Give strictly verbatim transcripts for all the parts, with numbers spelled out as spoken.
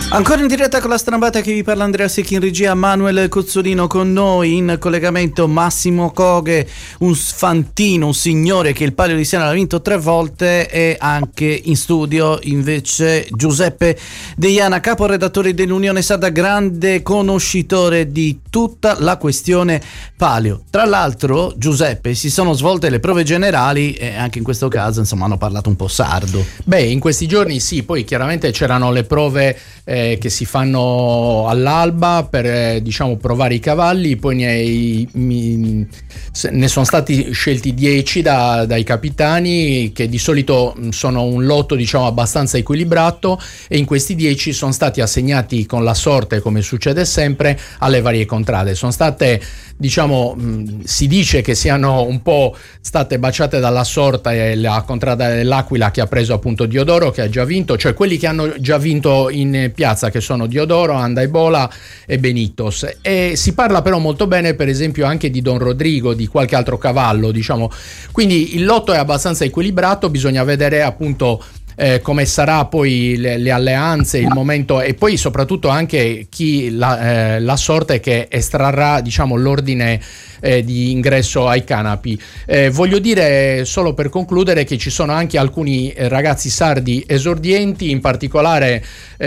Ancora in diretta con la Strambata, che vi parla Andrea Secchi, in regia Manuel Cozzolino, con noi in collegamento Massimo Coghe, un fantino, un signore che il Palio di Siena l'ha vinto tre volte, e anche in studio invece Giuseppe Deiana, caporedattore dell'Unione Sarda, grande conoscitore di tutta la questione palio. Tra l'altro, Giuseppe, si sono svolte le prove generali e anche in questo caso insomma hanno parlato un po' sardo. Beh, in questi giorni sì, poi chiaramente c'erano le prove eh, che si fanno all'alba per eh, diciamo provare i cavalli, poi ne, mi, ne sono stati scelti dieci da, dai capitani, che di solito sono un lotto diciamo abbastanza equilibrato, e in questi dieci sono stati assegnati con la sorte, come succede sempre, alle varie contrade. Sono state diciamo mh, si dice che siano un po' state baciate dalla sorte, e la contrada dell'Aquila, che ha preso appunto Diodoro, che ha già vinto, cioè quelli che hanno già vinto in piazza, che sono Diodoro, Andaibola e Benitos. E si parla però molto bene per esempio anche di Don Rodrigo, di qualche altro cavallo diciamo, quindi il lotto è abbastanza equilibrato. Bisogna vedere appunto Eh, come sarà poi le, le alleanze, il momento, e poi soprattutto anche chi la, eh, la sorte che estrarrà diciamo l'ordine eh, di ingresso ai canapi. Eh, voglio dire solo per concludere che ci sono anche alcuni ragazzi sardi esordienti, in particolare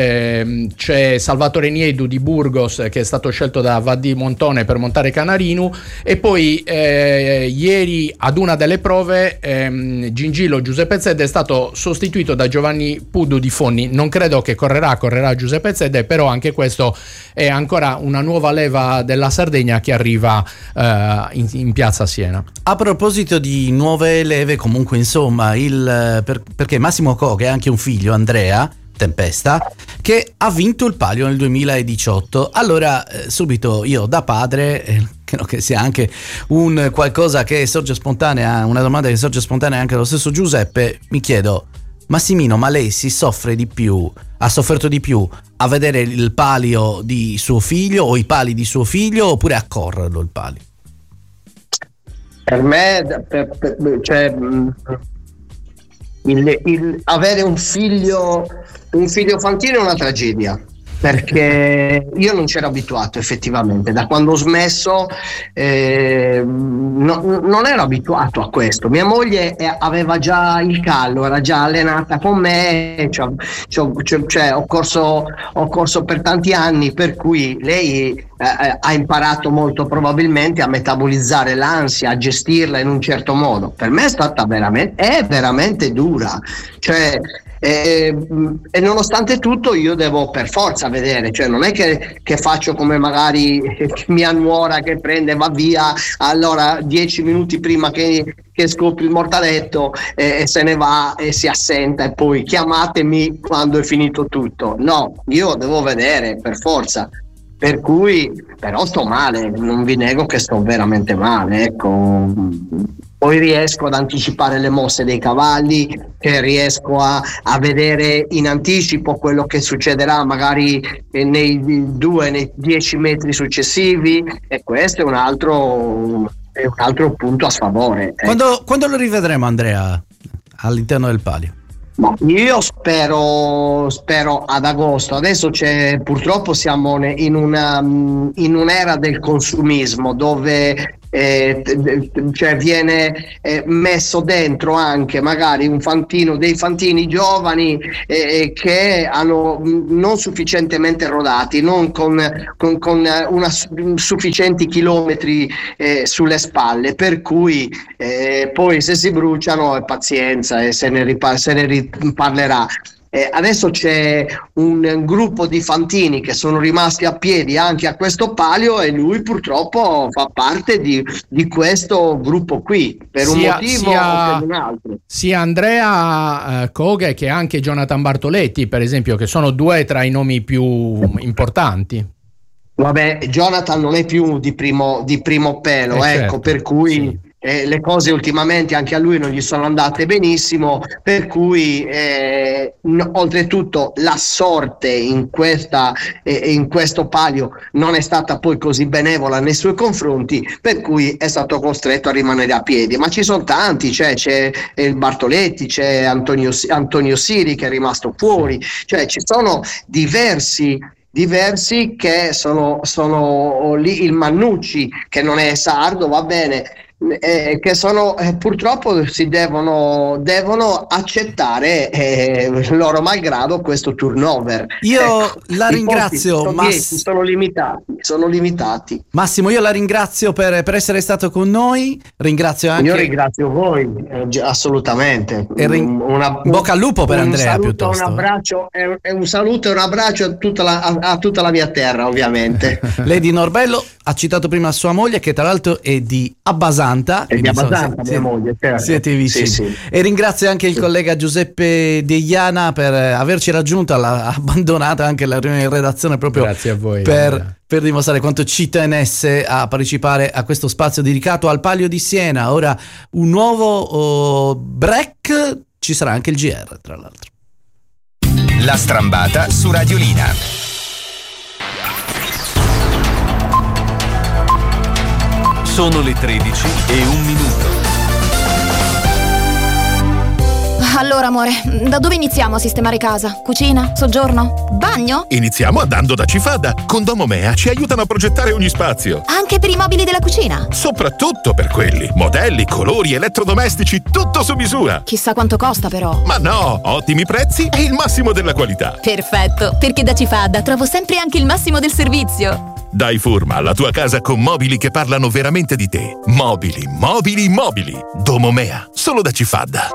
eh, c'è Salvatore Niedu di Burgos, che è stato scelto da Vaddi Montone per montare Canarinu, e poi eh, ieri ad una delle prove ehm, Gingillo Giuseppe Zedde è stato sostituito da Giovanni Puddu di Fonni. Non credo che correrà, correrà Giuseppe Zedde, però anche questo è ancora una nuova leva della Sardegna che arriva eh, in, in piazza Siena. A proposito di nuove leve, comunque insomma, il, per, perché Massimo Coghe ha anche un figlio, Andrea Tempesta, che ha vinto il Palio nel duemiladiciotto. Allora eh, subito io da padre, eh, credo che sia anche un qualcosa che sorge spontanea, una domanda che sorge spontanea anche allo stesso Giuseppe, mi chiedo: Massimino, ma lei si soffre di più, ha sofferto di più a vedere il palio di suo figlio o i pali di suo figlio, oppure a correrlo il palio? Per me, per, per, cioè, il, il, avere un figlio, un figlio fantino è una tragedia, perché io non c'ero abituato effettivamente. Da quando ho smesso eh, no, non ero abituato a questo. Mia moglie aveva già il callo, era già allenata con me, cioè, cioè, cioè, ho, corso, ho corso per tanti anni, per cui lei eh, ha imparato molto probabilmente a metabolizzare l'ansia, a gestirla in un certo modo. Per me è stata veramente, è veramente dura, cioè E, e nonostante tutto io devo per forza vedere, cioè non è che, che faccio come magari mia nuora che prende, va via, allora dieci minuti prima che, che scopri il mortaletto e, e se ne va e si assenta, e poi chiamatemi quando è finito tutto. No, io devo vedere per forza, per cui però sto male, non vi nego che sto veramente male, ecco. Poi riesco ad anticipare le mosse dei cavalli, che riesco a, a vedere in anticipo quello che succederà magari nei due, nei dieci metri successivi, e questo è un altro, è un altro punto a sfavore. Quando, eh. quando lo rivedremo, Andrea, all'interno del palio? Ma io spero, spero ad agosto. Adesso c'è, purtroppo siamo in una in un'era del consumismo, dove eh, cioè viene eh, messo dentro anche magari un fantino, dei fantini giovani eh, che hanno non sufficientemente rodati, non con, con, con una sufficienti chilometri eh, sulle spalle, per cui eh, poi se si bruciano è pazienza, e se ne, ripar- se ne riparlerà. Eh, adesso c'è un gruppo di fantini che sono rimasti a piedi anche a questo palio, e lui purtroppo fa parte di, di questo gruppo qui, per sia, un motivo sia, o per un altro. Sia Andrea eh, Coghe che anche Jonathan Bartoletti, per esempio, che sono due tra i nomi più importanti. Vabbè, Jonathan non è più di primo, di primo pelo, eh, ecco, certo, per cui... Sì. eh, le cose ultimamente anche a lui non gli sono andate benissimo, per cui eh, no, oltretutto la sorte in, questa, eh, in questo palio non è stata poi così benevola nei suoi confronti, per cui è stato costretto a rimanere a piedi. Ma ci sono tanti, cioè, c'è il Bartoletti, c'è Antonio, Antonio Siri che è rimasto fuori, cioè ci sono diversi diversi che sono, sono lì, il Mannucci che non è sardo, va bene, eh, che sono eh, purtroppo si devono, devono accettare eh, loro malgrado questo turnover. Io ecco, la ringrazio, sono, Mass- dieci, sono limitati, sono limitati. Massimo, io la ringrazio per, per essere stato con noi, ringrazio anche... Io ringrazio voi, eh, assolutamente. E ring- una, bocca al lupo per un Andrea, saluto, piuttosto. Un abbraccio, e un, un saluto e un abbraccio a tutta la, a, a tutta la mia terra, ovviamente. Lady Norbello ha citato prima sua moglie, che tra l'altro è di Abbasanta. È di Abbasanta, siete, mia moglie. Certo. Siete vicini. Sì, sì. E ringrazio anche il collega Giuseppe Deiana per averci raggiunto, ha abbandonato anche la riunione in redazione proprio Grazie a voi, per, per dimostrare quanto ci tenesse a partecipare a questo spazio dedicato al Palio di Siena. Ora un nuovo oh, break, ci sarà anche il G R tra l'altro. La Strambata su Radiolina. Sono le tredici e un minuto. Allora, amore, da dove iniziamo a sistemare casa? Cucina? Soggiorno? Bagno? Iniziamo andando da Cifada. Con Domomea ci aiutano a progettare ogni spazio. Anche per i mobili della cucina? Soprattutto per quelli. Modelli, colori, elettrodomestici, tutto su misura. Chissà quanto costa, però. Ma no, ottimi prezzi e il massimo della qualità. Perfetto, perché da Cifada trovo sempre anche il massimo del servizio. Dai Furma alla tua casa con mobili che parlano veramente di te. Mobili, mobili, mobili. Domomea, solo da Cifada.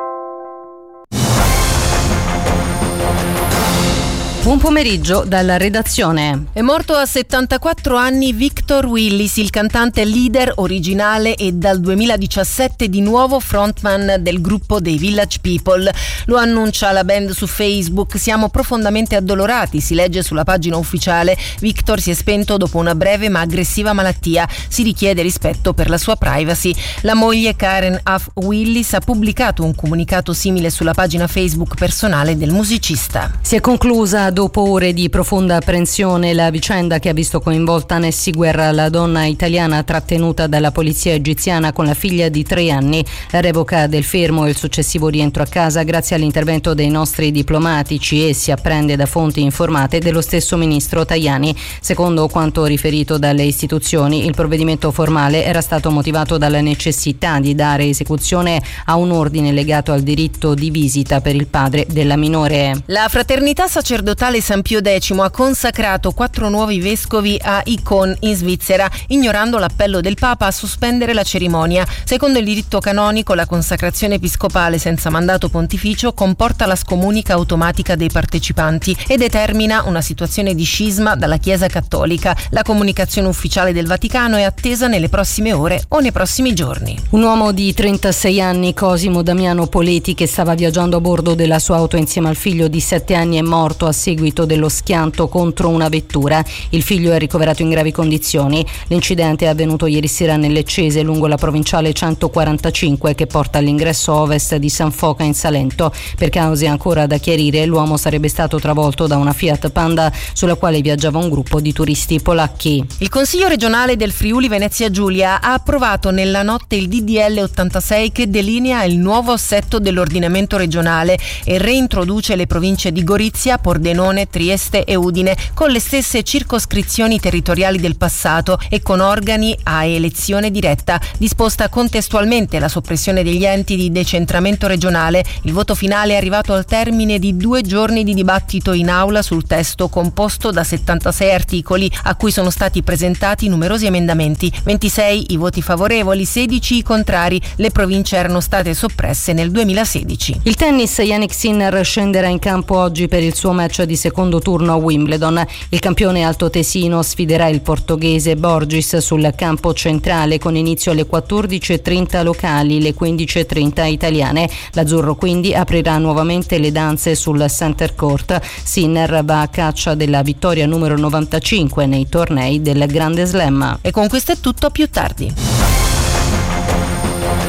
Buon pomeriggio dalla redazione. È morto a settantaquattro anni Victor Willis, il cantante leader originale e dal duemiladiciassette di nuovo frontman del gruppo dei Village People. Lo annuncia la band su Facebook. Siamo profondamente addolorati, si legge sulla pagina ufficiale. Victor si è spento dopo una breve ma aggressiva malattia. Si richiede rispetto per la sua privacy. La moglie Karen Huff Willis ha pubblicato un comunicato simile sulla pagina Facebook personale del musicista. Si è conclusa dopo ore di profonda apprensione la vicenda che ha visto coinvolta Nessi Guerra, la donna italiana trattenuta dalla polizia egiziana con la figlia di tre anni. La revoca del fermo e il successivo rientro a casa grazie all'intervento dei nostri diplomatici e si apprende da fonti informate dello stesso ministro Tajani. Secondo quanto riferito dalle istituzioni, il provvedimento formale era stato motivato dalla necessità di dare esecuzione a un ordine legato al diritto di visita per il padre della minore. La fraternità sacerdotale San Pio X ha consacrato quattro nuovi vescovi a Icon in Svizzera, ignorando l'appello del Papa a sospendere la cerimonia. Secondo il diritto canonico, la consacrazione episcopale senza mandato pontificio comporta la scomunica automatica dei partecipanti e determina una situazione di scisma dalla Chiesa cattolica. La comunicazione ufficiale del Vaticano è attesa nelle prossime ore o nei prossimi giorni. Un uomo di trentasei anni, Cosimo Damiano Poleti, che stava viaggiando a bordo della sua auto insieme al figlio di sette anni, è morto a seguito dello schianto contro una vettura. Il figlio è ricoverato in gravi condizioni. L'incidente è avvenuto ieri sera nelle Cese, lungo la provinciale centoquarantacinque che porta all'ingresso ovest di San Foca in Salento. Per cause ancora da chiarire, l'uomo sarebbe stato travolto da una Fiat Panda sulla quale viaggiava un gruppo di turisti polacchi. Il Consiglio regionale del Friuli Venezia Giulia ha approvato nella notte il D D L ottantasei che delinea il nuovo assetto dell'ordinamento regionale e reintroduce le province di Gorizia, Pordenone, Trieste e Udine con le stesse circoscrizioni territoriali del passato e con organi a elezione diretta. Disposta contestualmente la soppressione degli enti di decentramento regionale, il voto finale è arrivato al termine di due giorni di dibattito in aula sul testo composto da settantasei articoli a cui sono stati presentati numerosi emendamenti. ventisei i voti favorevoli, sedici i contrari. Le province erano state soppresse nel duemilasedici. Il tennis, Jannik Sinner scenderà in campo oggi per il suo match di secondo turno a Wimbledon. Il campione altoatesino sfiderà il portoghese Borges sul campo centrale con inizio alle quattordici e trenta locali, le quindici e trenta italiane. L'azzurro quindi aprirà nuovamente le danze sul center court. Sinner va a caccia della vittoria numero novantacinque nei tornei del Grande Slam. E con questo è tutto, a più tardi.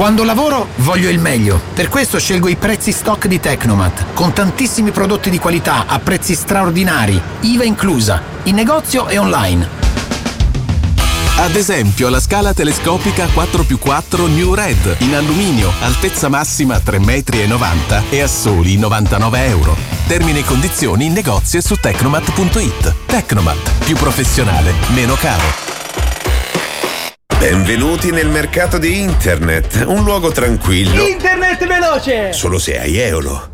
Quando lavoro voglio il meglio, per questo scelgo i prezzi stock di Tecnomat, con tantissimi prodotti di qualità a prezzi straordinari, I V A inclusa, in negozio e online. Ad esempio la scala telescopica quattro più quattro New Red in alluminio, altezza massima tre virgola novanta metri e a soli novantanove euro. Termini e condizioni in negozio e su tecnomat punto it. Tecnomat, più professionale, meno caro. Benvenuti nel mercato di internet, un luogo tranquillo. Internet veloce! Solo se hai Eolo.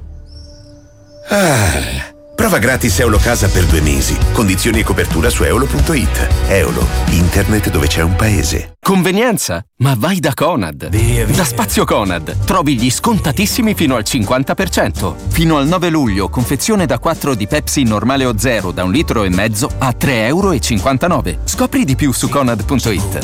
Ah, prova gratis Eolo Casa per due mesi. Condizioni e copertura su eolo punto it. Eolo, internet dove c'è un paese. Convenienza? Ma vai da Conad. Via, via. Da Spazio Conad trovi gli scontatissimi fino al cinquanta per cento. Fino al nove luglio, confezione da quattro di Pepsi normale o zero da un litro e mezzo a tre virgola cinquantanove euro. Scopri di più su conad punto it.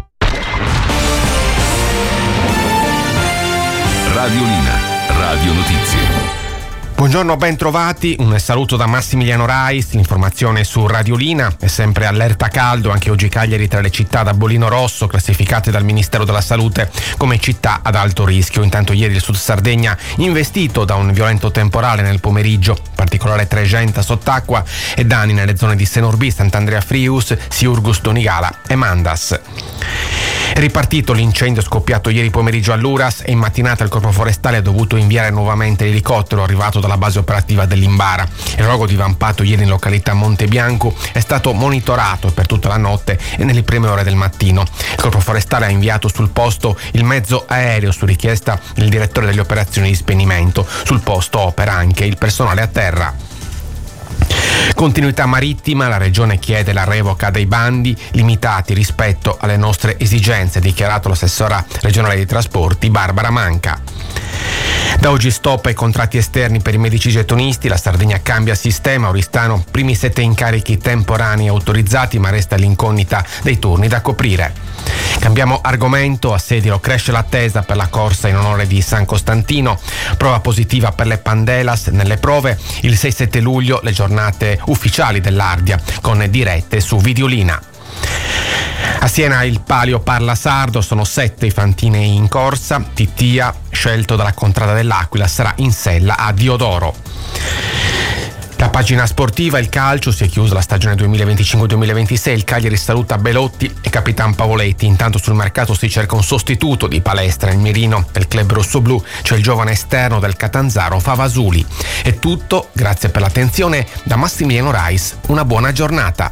Radiolina, Radio Notizie. Buongiorno, ben trovati, un saluto da Massimiliano Rais, l'informazione su Radiolina, è sempre allerta caldo, anche oggi Cagliari tra le città da bollino rosso classificate dal Ministero della Salute come città ad alto rischio. Intanto ieri il Sud Sardegna investito da un violento temporale nel pomeriggio, in particolare Tregenta sott'acqua e danni nelle zone di Senorbi, Sant'Andrea Frius, Siurgus Donigala e Mandas. È ripartito l'incendio scoppiato ieri pomeriggio all'Uras e in mattinata il Corpo Forestale ha dovuto inviare nuovamente l'elicottero arrivato dalla base operativa dell'Imbara. Il rogo divampato ieri in località Montebianco è stato monitorato per tutta la notte e nelle prime ore del mattino. Il Corpo Forestale ha inviato sul posto il mezzo aereo su richiesta del direttore delle operazioni di spegnimento. Sul posto opera anche il personale a terra. Continuità marittima, la Regione chiede la revoca dei bandi limitati rispetto alle nostre esigenze, dichiarato l'assessora regionale dei trasporti Barbara Manca. Da oggi stop ai contratti esterni per i medici gettonisti, la Sardegna cambia sistema, Oristano primi sette incarichi temporanei autorizzati ma resta l'incognita dei turni da coprire. Cambiamo argomento, a Sedilo cresce l'attesa per la corsa in onore di San Costantino, prova positiva per le Pandelas, nelle prove il sei sette luglio le giornate ufficiali dell'Ardia con dirette su Videolina. A Siena il Palio parla sardo, sono sette i fantinei in corsa, Tittia, scelto dalla Contrada dell'Aquila, sarà in sella a Diodoro. La pagina sportiva, il calcio, si è chiusa la stagione duemilaventicinque duemilaventisei, il Cagliari saluta Belotti e Capitan Pavoletti, intanto sul mercato si cerca un sostituto di palestra, il mirino del club rossoblu, c'è il giovane esterno del Catanzaro Favasuli. È tutto, grazie per l'attenzione, da Massimiliano Rais, una buona giornata.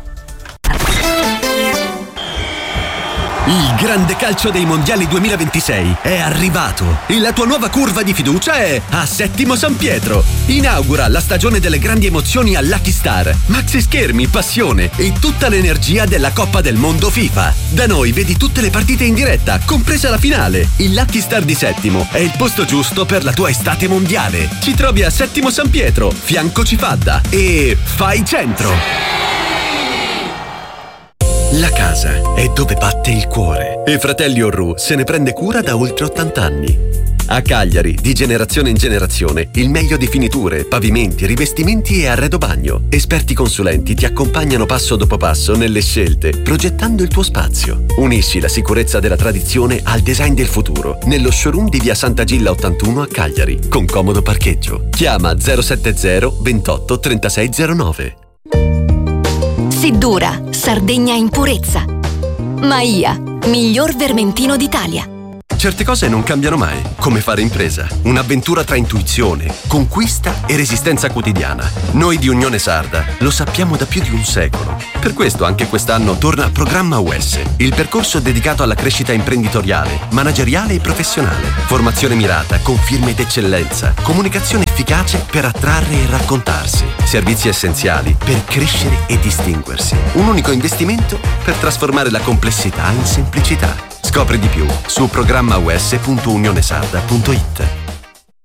Il grande calcio dei mondiali duemilaventisei è arrivato e la tua nuova curva di fiducia è a Settimo San Pietro. Inaugura la stagione delle grandi emozioni al Lucky Star. Maxi schermi, passione e tutta l'energia della Coppa del Mondo FIFA. Da noi vedi tutte le partite in diretta, compresa la finale. Il Lucky Star di Settimo è il posto giusto per la tua estate mondiale. Ci trovi a Settimo San Pietro, fianco Cifadda e fai centro. La casa è dove batte il cuore e Fratelli Orru se ne prende cura da oltre ottanta anni. A Cagliari, di generazione in generazione, il meglio di finiture, pavimenti, rivestimenti e arredo bagno. Esperti consulenti ti accompagnano passo dopo passo nelle scelte, progettando il tuo spazio. Unisci la sicurezza della tradizione al design del futuro, nello showroom di via Santa Gilla ottantuno a Cagliari, con comodo parcheggio. Chiama zero sette zero ventotto trentasei zero nove. Siddura, Sardegna in purezza. Maia, miglior vermentino d'Italia. Certe cose non cambiano mai, come fare impresa. Un'avventura tra intuizione, conquista e resistenza quotidiana. Noi di Unione Sarda lo sappiamo da più di un secolo. Per questo anche quest'anno torna Programma U S, il percorso dedicato alla crescita imprenditoriale, manageriale e professionale. Formazione mirata con firme d'eccellenza, comunicazione efficace per attrarre e raccontarsi, servizi essenziali per crescere e distinguersi. Un unico investimento per trasformare la complessità in semplicità. Scopri di più su programma u s punto unionesarda punto it.